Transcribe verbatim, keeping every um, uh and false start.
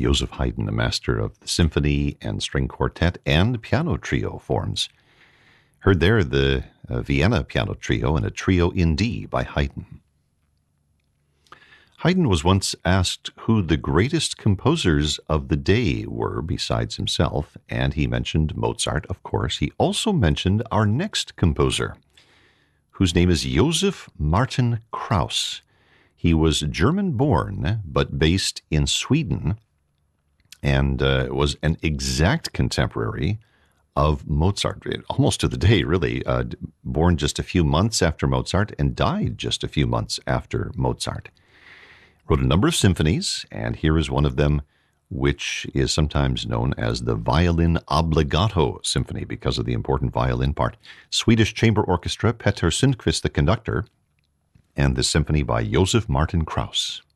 Joseph Haydn, the master of the symphony and string quartet and piano trio forms. Heard there the uh, Vienna Piano Trio and a Trio in D by Haydn. Haydn was once asked who the greatest composers of the day were besides himself, and he mentioned Mozart, of course. He also mentioned our next composer, whose name is Joseph Martin Krauss. He was German-born, but based in Sweden, and uh, was an exact contemporary of Mozart, almost to the day, really. Uh, born just a few months after Mozart and died just a few months after Mozart. Wrote a number of symphonies, and here is one of them, which is sometimes known as the Violin Obbligato Symphony because of the important violin part. Swedish Chamber Orchestra, Peter Sundqvist, the conductor, and the symphony by Joseph Martin Krauss.